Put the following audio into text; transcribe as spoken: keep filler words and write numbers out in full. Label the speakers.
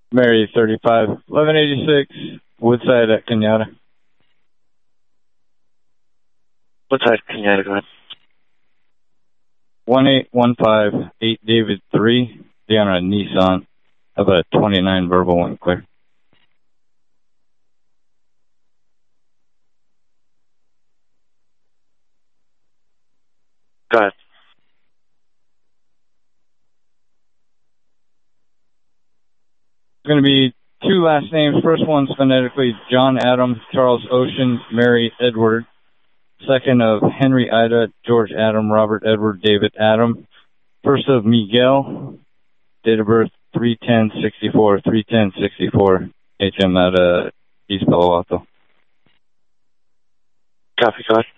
Speaker 1: Mary, thirty-five, eleven eighty-six, Woodside at Kenyatta.
Speaker 2: Woodside, Kenyatta, go ahead.
Speaker 1: one eight one five eight David three, Deanna Nissan. Have a twenty-nine verbal and clear.
Speaker 2: Go ahead.
Speaker 1: It's going to be two last names. First one's phonetically John Adam, Charles Ocean, Mary Edward. Second of Henry Ida, George Adam, Robert Edward, David Adam. First of Miguel, date of birth three ten sixty-four, three ten sixty-four, H M at uh, East Palo Alto.
Speaker 2: Copy, go ahead.